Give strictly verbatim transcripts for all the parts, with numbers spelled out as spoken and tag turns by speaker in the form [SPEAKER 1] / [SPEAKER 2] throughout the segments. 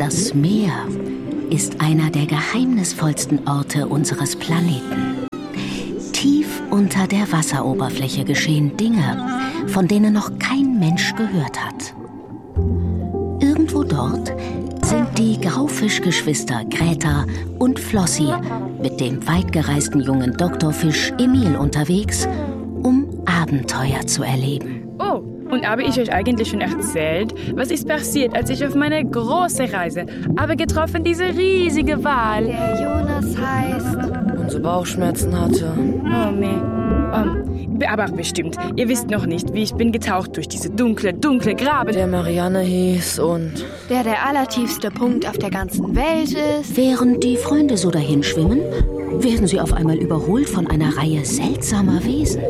[SPEAKER 1] Das Meer ist einer der geheimnisvollsten Orte unseres Planeten. Tief unter der Wasseroberfläche geschehen Dinge, von denen noch kein Mensch gehört hat. Irgendwo dort sind die Graufischgeschwister Greta und Flossie mit dem weitgereisten jungen Doktorfisch Emil unterwegs, um Abenteuer zu erleben.
[SPEAKER 2] Oh, und habe ich euch eigentlich schon erzählt, was ist passiert, als ich auf meine große Reise habe getroffen, diese riesige Wal?
[SPEAKER 3] Der Jonas heißt...
[SPEAKER 4] Und so Bauchschmerzen hatte.
[SPEAKER 2] Oh, nee. Um, aber bestimmt, ihr wisst noch nicht, wie ich bin getaucht durch diese dunkle, dunkle Graben.
[SPEAKER 4] Der Marianne hieß und...
[SPEAKER 3] Der der allertiefste Punkt auf der ganzen Welt ist.
[SPEAKER 1] Während die Freunde so dahin schwimmen, werden sie auf einmal überholt von einer Reihe seltsamer Wesen.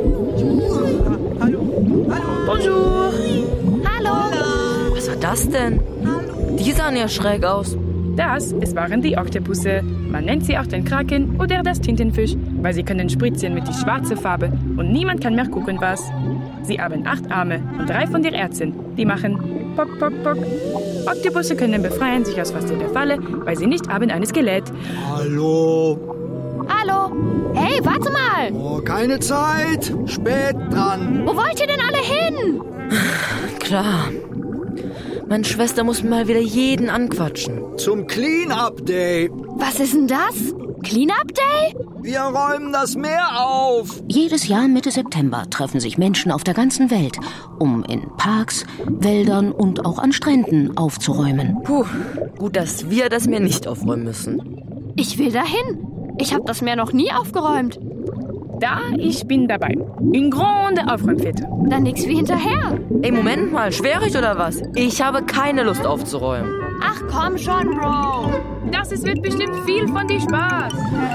[SPEAKER 2] Bonjour.
[SPEAKER 3] Hallo.
[SPEAKER 4] Was war das denn? Die sahen ja schräg aus.
[SPEAKER 2] Das, es waren die Oktopusse. Man nennt sie auch den Kraken oder das Tintenfisch, weil sie können spritzen mit die schwarze Farbe und niemand kann mehr gucken, was. Sie haben acht Arme und drei von den Ärzten. Die machen Pock, Pock, Pock. Oktopusse können befreien sich aus fast jeder Falle, weil sie nicht haben ein Skelett.
[SPEAKER 5] Hallo.
[SPEAKER 3] Hallo. Hey, warte mal.
[SPEAKER 5] Oh, keine Zeit. Spät dran.
[SPEAKER 3] Wo wollt ihr denn alle hin?
[SPEAKER 4] Klar. Meine Schwester muss mal wieder jeden anquatschen.
[SPEAKER 5] Zum Clean-Up Day.
[SPEAKER 3] Was ist denn das? Clean-Up Day?
[SPEAKER 5] Wir räumen das Meer auf.
[SPEAKER 1] Jedes Jahr Mitte September treffen sich Menschen auf der ganzen Welt, um in Parks, Wäldern und auch an Stränden aufzuräumen.
[SPEAKER 4] Puh, gut, dass wir das Meer nicht aufräumen müssen.
[SPEAKER 3] Ich will dahin. Ich habe das Meer noch nie aufgeräumt.
[SPEAKER 2] Da, ich bin dabei. In grande Aufräumfete.
[SPEAKER 3] Dann nix wie hinterher.
[SPEAKER 4] Ey, Moment mal, schwierig oder was? Ich habe keine Lust aufzuräumen.
[SPEAKER 3] Ach komm schon, Bro.
[SPEAKER 2] Das ist, wird bestimmt viel von dir Spaß.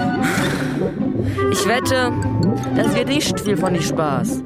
[SPEAKER 4] Ich wette, das wird nicht viel von dir Spaß.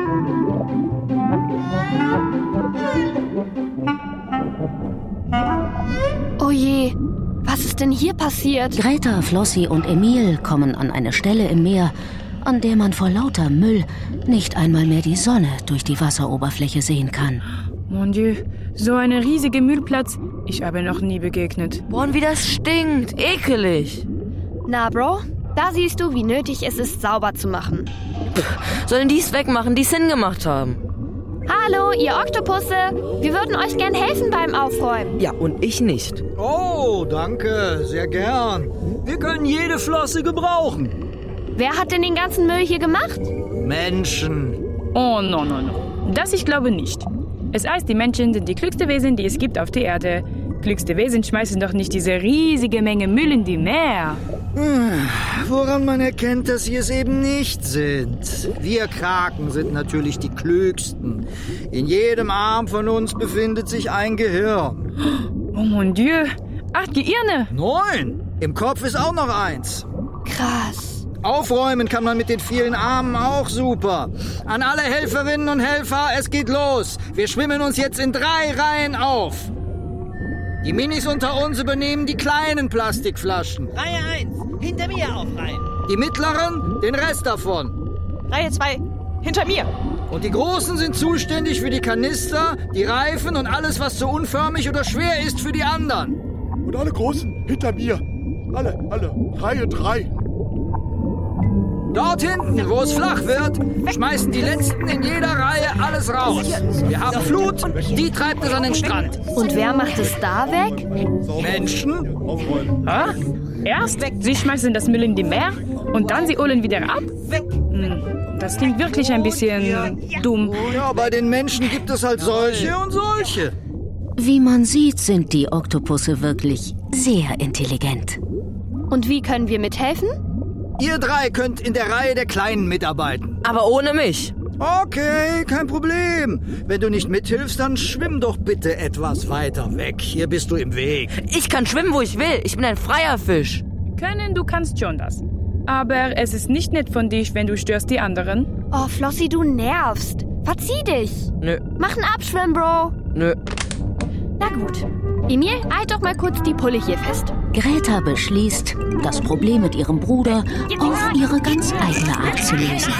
[SPEAKER 3] Oh je, was ist denn hier passiert?
[SPEAKER 1] Greta, Flossie und Emil kommen an eine Stelle im Meer, an der man vor lauter Müll nicht einmal mehr die Sonne durch die Wasseroberfläche sehen kann.
[SPEAKER 2] Mon Dieu, so ein riesiger Müllplatz. Ich habe noch nie begegnet.
[SPEAKER 4] Boah, und wie das stinkt. Ekelig.
[SPEAKER 3] Na, Bro, da siehst du, wie nötig es ist, sauber zu machen.
[SPEAKER 4] Sollen die es wegmachen, die es hingemacht haben?
[SPEAKER 3] Hallo, ihr Oktopusse. Wir würden euch gern helfen beim Aufräumen.
[SPEAKER 4] Ja, und ich nicht.
[SPEAKER 5] Oh, danke. Sehr gern. Wir können jede Flosse gebrauchen.
[SPEAKER 3] Wer hat denn den ganzen Müll hier gemacht?
[SPEAKER 5] Menschen.
[SPEAKER 2] Oh, no, no, no. Das ich glaube nicht. Es heißt, die Menschen sind die klügste Wesen, die es gibt auf der Erde. Klügste Wesen schmeißen doch nicht diese riesige Menge Müll in die Meer.
[SPEAKER 5] Woran man erkennt, dass sie es eben nicht sind. Wir Kraken sind natürlich die klügsten. In jedem Arm von uns befindet sich ein Gehirn.
[SPEAKER 2] Oh mon Dieu, acht Gehirne.
[SPEAKER 5] Neun. Im Kopf ist auch noch eins.
[SPEAKER 3] Krass.
[SPEAKER 5] Aufräumen kann man mit den vielen Armen auch super. An alle Helferinnen und Helfer, es geht los. Wir schwimmen uns jetzt in drei Reihen auf. Die Minis unter uns übernehmen die kleinen Plastikflaschen.
[SPEAKER 6] Reihe eins, hinter mir aufreihen.
[SPEAKER 5] Die mittleren, den Rest davon.
[SPEAKER 6] Reihe zwei, hinter mir.
[SPEAKER 5] Und die Großen sind zuständig für die Kanister, die Reifen und alles, was zu unförmig oder schwer ist für die anderen.
[SPEAKER 7] Und alle Großen hinter mir. Alle, alle. Reihe drei.
[SPEAKER 5] Dort hinten, wo es flach wird, schmeißen die Letzten in jeder Reihe alles raus. Wir haben Flut, die treibt es an den Strand.
[SPEAKER 3] Und wer macht es da weg?
[SPEAKER 5] Menschen?
[SPEAKER 2] Hä? Erst sie schmeißen das Müll in die Meer und dann sie holen wieder ab? Hm, das klingt wirklich ein bisschen dumm.
[SPEAKER 5] Ja, bei den Menschen gibt es halt solche und solche.
[SPEAKER 1] Wie man sieht, sind die Oktopusse wirklich sehr intelligent.
[SPEAKER 3] Und wie können wir mithelfen?
[SPEAKER 5] Ihr drei könnt in der Reihe der Kleinen mitarbeiten.
[SPEAKER 4] Aber ohne mich.
[SPEAKER 5] Okay, kein Problem. Wenn du nicht mithilfst, dann schwimm doch bitte etwas weiter weg. Hier bist du im Weg.
[SPEAKER 4] Ich kann schwimmen, wo ich will. Ich bin ein freier Fisch.
[SPEAKER 2] Können, du kannst schon das. Aber es ist nicht nett von dich, wenn du störst die anderen.
[SPEAKER 3] Oh, Flossie, du nervst. Verzieh dich.
[SPEAKER 4] Nö.
[SPEAKER 3] Mach einen Abschwimm, Bro.
[SPEAKER 4] Nö.
[SPEAKER 3] Na gut. Emil, halt doch mal kurz die Pulle hier fest.
[SPEAKER 1] Greta beschließt, das Problem mit ihrem Bruder auf ihre ganz eigene Art zu lösen.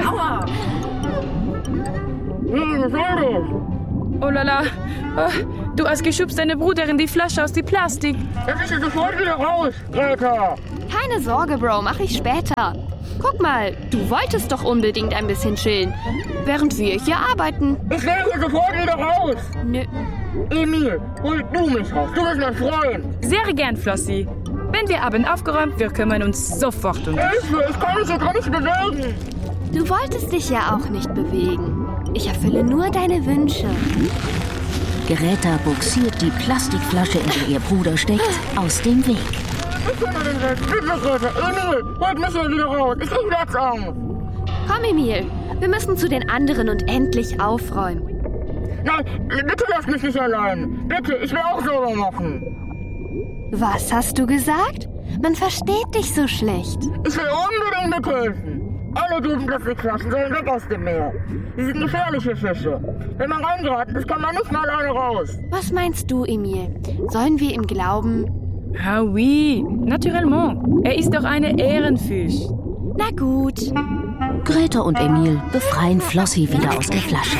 [SPEAKER 2] Oh la la, oh, Du hast geschubst deine Bruderin die Flasche aus die Plastik.
[SPEAKER 8] Das ist ja sofort wieder raus, Greta.
[SPEAKER 3] Keine Sorge, Bro, mach ich später. Guck mal, du wolltest doch unbedingt ein bisschen chillen, während wir hier arbeiten.
[SPEAKER 8] Ich werde sofort wieder raus.
[SPEAKER 3] Nö.
[SPEAKER 8] Emil, hol du mich raus. Du bist mein Freund.
[SPEAKER 2] Sehr gern, Flossi. Wenn wir haben aufgeräumt, wir kümmern uns sofort um dich.
[SPEAKER 8] Hilfe, ich kann mich ja gar nicht bewegen.
[SPEAKER 3] Du wolltest dich ja auch nicht bewegen. Ich erfülle nur deine Wünsche.
[SPEAKER 1] Greta buxiert die Plastikflasche, in der ihr Bruder steckt, aus dem Weg.
[SPEAKER 8] Ich bin den Weg. Bitte, Greta. Emil, holt mich hier wieder raus. Ich krieg Platzangst.
[SPEAKER 3] Komm, Emil. Wir müssen zu den anderen und endlich aufräumen.
[SPEAKER 8] Nein, bitte lass mich nicht allein. Bitte, ich will auch sauber machen.
[SPEAKER 3] Was hast du gesagt? Man versteht dich so schlecht.
[SPEAKER 8] Ich will unbedingt mithelfen. Alle doofen Plastikflaschen sollen weg aus dem Meer. Sie sind gefährliche Fische. Wenn man reingeraten ist, kann man nicht mal alleine raus.
[SPEAKER 3] Was meinst du, Emil? Sollen wir ihm glauben?
[SPEAKER 2] Ah oui, naturellement. Er ist doch eine Ehrenfisch.
[SPEAKER 3] Na gut.
[SPEAKER 1] Greta und Emil befreien Flossi wieder aus der Flasche.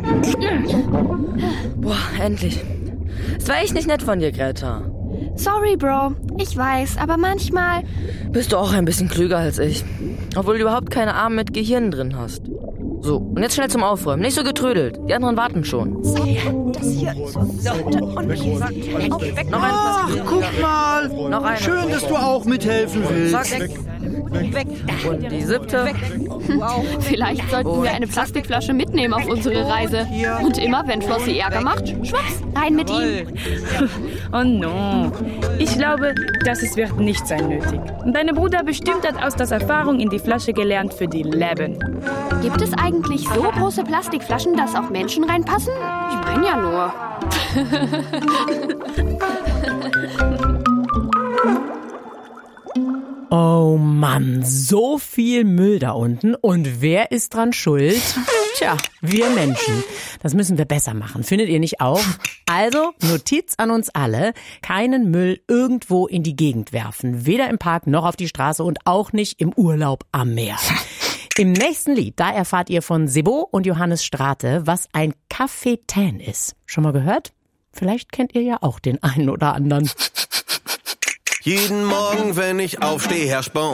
[SPEAKER 4] Boah, endlich. Es war echt nicht nett von dir, Greta.
[SPEAKER 3] Sorry, Bro. Ich weiß, aber manchmal...
[SPEAKER 4] Bist du auch ein bisschen klüger als ich. Obwohl du überhaupt keine Arme mit Gehirn drin hast. So, und jetzt schnell zum Aufräumen. Nicht so getrödelt. Die anderen warten schon.
[SPEAKER 6] Das hier sollte und weg.
[SPEAKER 4] Noch ein
[SPEAKER 5] Ach, guck mal.
[SPEAKER 4] Noch eine.
[SPEAKER 5] Schön, dass du auch mithelfen willst.
[SPEAKER 4] Zack, weg. Und die siebte.
[SPEAKER 3] Vielleicht sollten wir eine Plastikflasche mitnehmen auf unsere Reise. Und immer, wenn Flossi Ärger macht, schwupps, rein mit ihm.
[SPEAKER 2] Oh no. Ich glaube, das es wird nicht sein nötig. Und deine Bruder bestimmt hat aus der Erfahrung in die Flasche gelernt für die Leben.
[SPEAKER 3] Gibt es eigentlich so große Plastikflaschen, dass auch Menschen reinpassen? Ich meine ja nur.
[SPEAKER 9] Oh Mann, so viel Müll da unten. Und wer ist dran schuld? Tja, wir Menschen. Das müssen wir besser machen. Findet ihr nicht auch? Also, Notiz an uns alle. Keinen Müll irgendwo in die Gegend werfen. Weder im Park noch auf die Straße und auch nicht im Urlaub am Meer. Im nächsten Lied, da erfahrt ihr von Sebo und Johannes Strate, was ein Cafetain ist. Schon mal gehört? Vielleicht kennt ihr ja auch den einen oder anderen.
[SPEAKER 10] Jeden Morgen, wenn ich aufstehe, herrscht bei